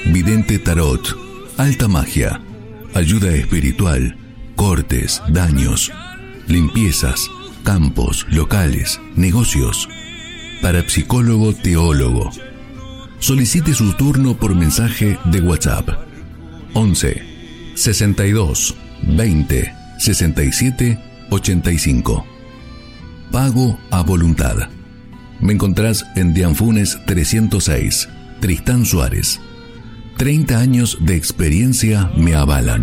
vidente tarot, alta magia, ayuda espiritual, cortes, daños, limpiezas, campos, locales, negocios. Parapsicólogo teólogo. Solicite su turno por mensaje de WhatsApp. 11 62 20 67 85. Pago a voluntad. Me encontrás en Dianfunes 306, Tristán Suárez. 30 años de experiencia me avalan.